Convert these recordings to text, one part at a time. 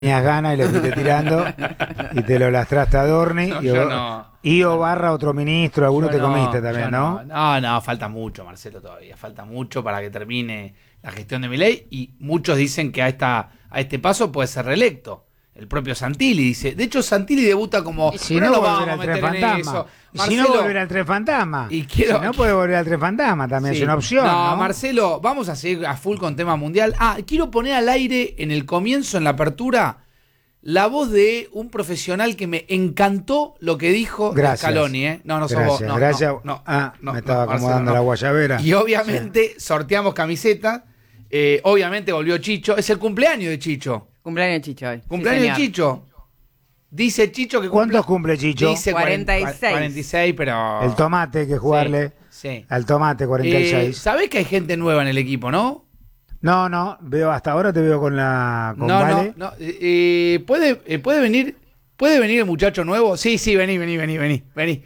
tenías ganas y lo fuiste tirando y te lo lastraste a Dorni y o barra otro ministro, alguno te comiste también, ¿no? No, falta mucho, Marcelo, todavía. Falta mucho para que termine la gestión de Milei y muchos dicen que a este paso puede ser reelecto. El propio Santilli dice. De hecho, Santilli debuta como. Si no, volver al Tren Fantasma. Si no, volver al Tren Fantasma. Si no, puede volver al Tren Fantasma también, sí. Es una opción. No, Marcelo, vamos a seguir a full con tema mundial. Quiero poner al aire en el comienzo, en la apertura, la voz de un profesional que me encantó lo que dijo Scaloni, ¿eh? No sos vos. Gracias. Me estaba acomodando la guayabera. Y obviamente sorteamos camiseta. Obviamente volvió Chicho. Es el cumpleaños de Chicho. Cumpleaños de Chicho hoy. Cumpleaños de Chicho. Dice Chicho que ¿cuántos cumple Chicho? Dice 46. 46, pero... El tomate hay que jugarle. Sí. Al tomate 46. ¿Sabés que hay gente nueva en el equipo, no? No. Veo hasta ahora te veo con Vale. No. ¿Puede venir el muchacho nuevo? Sí, vení. Vení.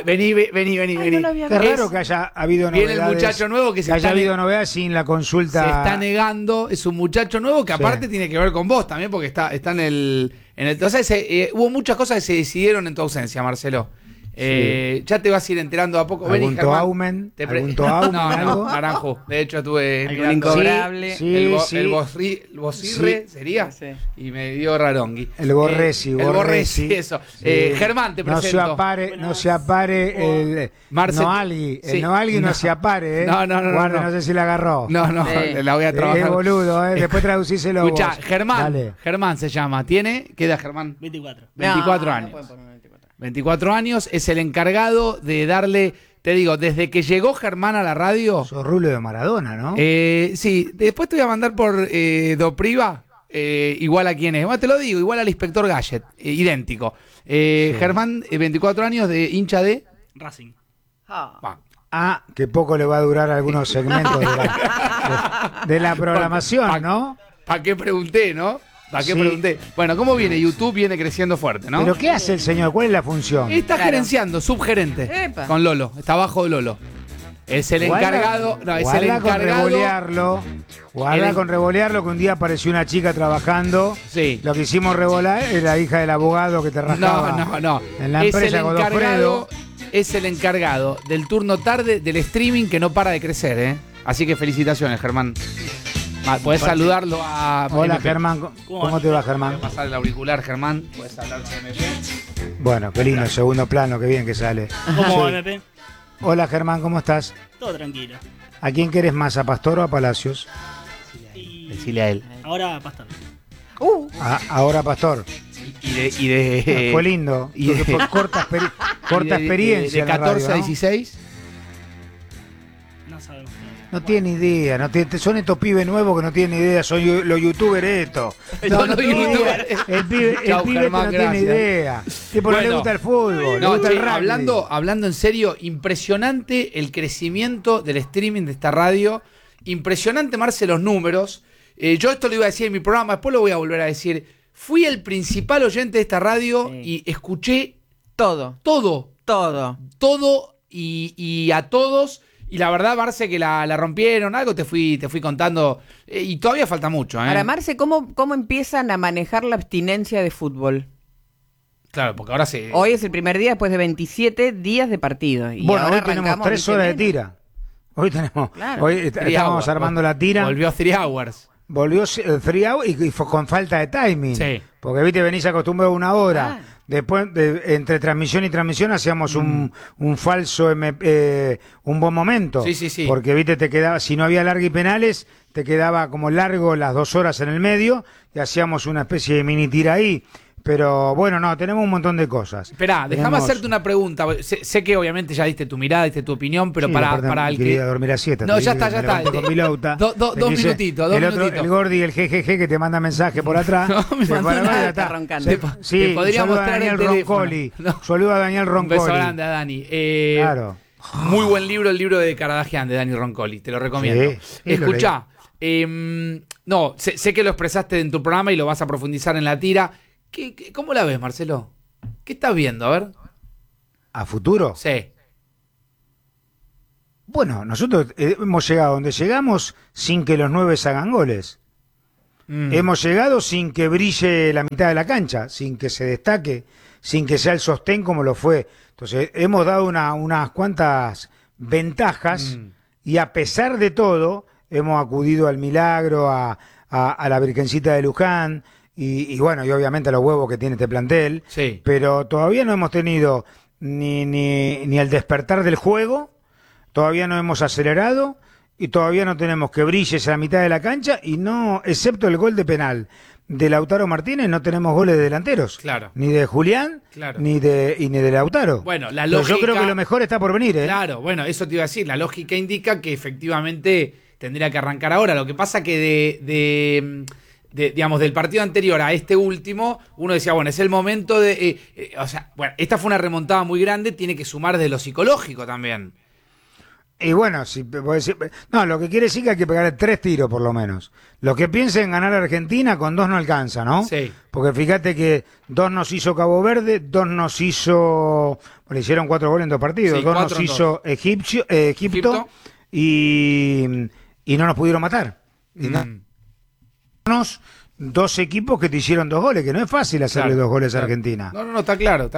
Qué raro que haya habido novedades. Viene el muchacho nuevo que haya habido novedades sin la consulta. Se está negando, es un muchacho nuevo que aparte tiene que ver con vos también, porque está en el. Entonces hubo muchas cosas que se decidieron en tu ausencia, Marcelo. Ya te vas a ir enterando a poco. ¿Algún Toaumen? No, Naranjo. De hecho, tuve el incobrable. El Bosirre sería. Sí. Y me dio Rarongui. El Borresi. El Borresi, eso. Sí. Germán, te presento. No se apare el Noalgui. El Noalgui no se apare, ¿eh? No. No sé si la agarró. No, la voy a trabajar. Es boludo, ¿eh? Después traducíselo vos. Escuchá, Germán se llama. ¿Qué edad, Germán? 24 años. 24 años, es el encargado de darle, te digo, desde que llegó Germán a la radio... Sos Rulo de Maradona, ¿no? Sí, después te voy a mandar por Dopriva, igual a quién es. Bueno, te lo digo, igual al inspector Gadget, idéntico. Sí. Germán, 24 años, de hincha de... Racing. Que poco le va a durar algunos segmentos de la programación, ¿no? ¿Para qué pregunté, no? ¿Para qué pregunté? Bueno, ¿cómo viene? YouTube viene creciendo fuerte, ¿no? ¿Pero qué hace el señor? ¿Cuál es la función? Está gerenciando, subgerente. Con Lolo, está abajo de Lolo. Es el encargado. Guarda con revolearlo, que un día apareció una chica trabajando. Sí. Lo que hicimos revolar es la hija del abogado que te rajaba. No. En la empresa Godofredo. Es el encargado del turno tarde del streaming que no para de crecer, ¿eh? Así que felicitaciones, Germán. Podés saludarlo a... Hola, MP. Germán, ¿cómo te va, Germán? Voy a pasar el auricular, Germán. Podés hablar con MP. Bueno, qué lindo, segundo plano, qué bien que sale. ¿Cómo va, MP? Hola, Germán, ¿cómo estás? Todo tranquilo. ¿A quién querés más, a Pastor o a Palacios? Decile a él. Ahora a Pastor. Ahora Pastor. Fue lindo. Fue corta experiencia. ¿De 14 radio, a 16? No sabemos. No tiene idea, son estos pibes nuevos que no tienen idea, son los youtubers estos. El pibe Germán, no tiene idea. Tipo, no le gusta el fútbol, le gusta el rugby. Hablando en serio, impresionante el crecimiento del streaming de esta radio. Impresionante, Marce, los números. Yo esto lo iba a decir en mi programa, después lo voy a volver a decir. Fui el principal oyente de esta radio y escuché todo y a todos. Y la verdad, Marce, que la rompieron, algo te fui contando, y todavía falta mucho. Ahora, Marce, ¿cómo empiezan a manejar la abstinencia de fútbol? Claro, porque ahora sí. Hoy es el primer día después de 27 días de partido. Y bueno, hoy tenemos 3 horas de tira. Hoy estábamos armando la tira. Volvió 3 hours. Volvió 3 hours y fue con falta de timing. Sí. Porque, viste, venís acostumbrado a 1 hora. Después, entre transmisión y transmisión, hacíamos un falso, un buen momento. Sí. Porque, viste, te quedaba, si no había larga y penales, te quedaba como largo las 2 horas en el medio y hacíamos una especie de mini tira ahí. Pero bueno, tenemos un montón de cosas. Esperá, déjame hacerte una pregunta. Sé que obviamente ya diste tu mirada, diste tu opinión, pero para el que... Quería dormir a 7. No, ya está. Dos minutitos. El Gordi, el jejeje, que te manda mensaje por atrás. Está roncando. Sí, podría mostrar Daniel Roncoli. Saluda a Daniel Roncoli. Un beso grande a Dani. Claro. Muy buen libro, el libro de Caradagian de Dani Roncoli. Te lo recomiendo. Escuchá. Sé que lo expresaste en tu programa y lo vas a profundizar en la tira. ¿Cómo la ves, Marcelo? ¿Qué estás viendo? A ver. ¿A futuro? Sí. Bueno, nosotros hemos llegado donde llegamos sin que los 9 hagan goles. Hemos llegado sin que brille la mitad de la cancha, sin que se destaque, sin que sea el sostén como lo fue. Entonces, hemos dado unas cuantas ventajas y a pesar de todo, hemos acudido al milagro, a la Virgencita de Luján y bueno, y obviamente a los huevos que tiene este plantel, sí. Pero todavía no hemos tenido ni el despertar del juego, todavía no hemos acelerado y todavía no tenemos que brille esa mitad de la cancha y no, excepto el gol de penal de Lautaro Martínez, no tenemos goles de delanteros. Claro. Ni de Julián, claro. ni de Lautaro. Bueno, la lógica... Yo creo que lo mejor está por venir, ¿eh? Claro, bueno, eso te iba a decir. La lógica indica que efectivamente tendría que arrancar ahora. Lo que pasa que digamos, del partido anterior a este último, uno decía, bueno, es el momento de... o sea, bueno, esta fue una remontada muy grande, tiene que sumar desde lo psicológico también. Y bueno, si decir, no, lo que quiere decir que hay que pegarle 3 tiros por lo menos. Los que piensen en ganar a Argentina, con 2 no alcanza, ¿no? Sí. Porque fíjate que 2 nos hizo Cabo Verde, 2 nos hizo... Bueno, hicieron 4 goles en 2 partidos, Sí, 2 nos hizo Egipto y no nos pudieron matar. Y nos 2 equipos que te hicieron 2 goles, que no es fácil hacerle 2 goles a Argentina. No, está claro.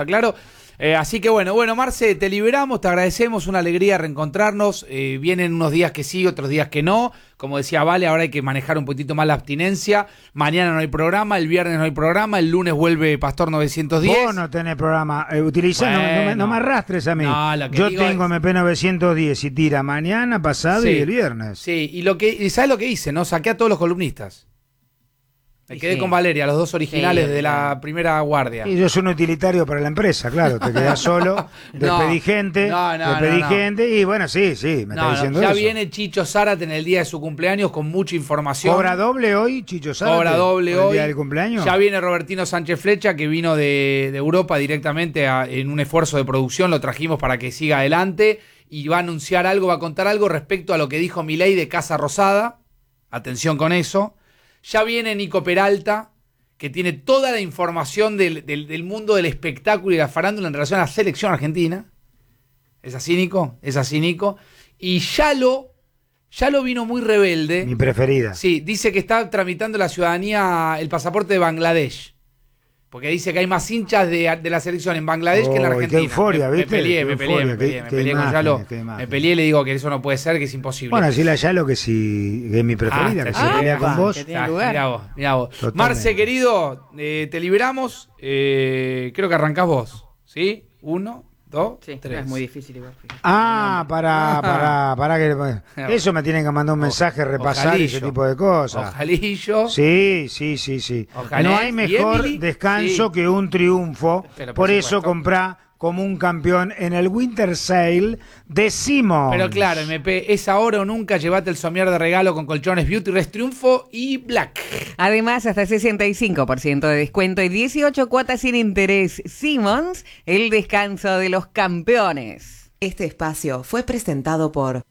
Así que bueno, Marce, te liberamos, te agradecemos, una alegría reencontrarnos. Vienen unos días que sí, otros días que no. Como decía Vale, ahora hay que manejar un poquito más la abstinencia. Mañana no hay programa, el viernes no hay programa, el lunes vuelve Pastor 910. Vos no tenés programa, utilizá, bueno. no me arrastres a mí. No, yo tengo MP 910 y tira mañana, pasado y el viernes. Sí, y ¿sabes lo que hice? ¿No? Saqué a todos los columnistas. Me quedé con Valeria, los 2 originales de la primera guardia. Y yo soy un utilitario para la empresa, claro. Te quedás solo, despedí gente, y bueno, sí, me está diciendo ya eso. viene Chicho Zárate en el día de su cumpleaños con mucha información. ¿Cobra doble hoy, Chicho Zárate? Cobra doble hoy. ¿El día del cumpleaños? Ya viene Robertino Sánchez Flecha, que vino de Europa directamente en un esfuerzo de producción, lo trajimos para que siga adelante, y va a anunciar algo, va a contar algo respecto a lo que dijo Milei de Casa Rosada. Atención con eso. Ya viene Nico Peralta, que tiene toda la información del mundo del espectáculo y la farándula en relación a la selección argentina. ¿Es así, Nico? Y Yalo vino muy rebelde. Mi preferida. Sí, dice que está tramitando la ciudadanía, el pasaporte de Bangladesh. Porque dice que hay más hinchas de la selección en Bangladesh que en la Argentina. Qué euforia, ¿viste? Me peleé con Yalo. Me peleé y le digo que eso no puede ser, que es imposible. Bueno, decirle a Yalo que es mi preferida, que se pelea con vos. Mirá vos. Totalmente. Marce, querido, te liberamos. Creo que arrancás vos. ¿Sí? 1, 2, 3. Es muy difícil igual. Para que... Eso me tienen que mandar un mensaje, repasar ese tipo de cosas. Ojalillo. Sí. Ojalá. No hay mejor descanso que un triunfo. Por eso comprá como un campeón en el Winter Sale de Simons. Pero claro, MP, es ahora o nunca. Llevate el somier de regalo con colchones Beauty Rest Triunfo y Black. Además, hasta 65% de descuento y 18 cuotas sin interés. Simons, el descanso de los campeones. Este espacio fue presentado por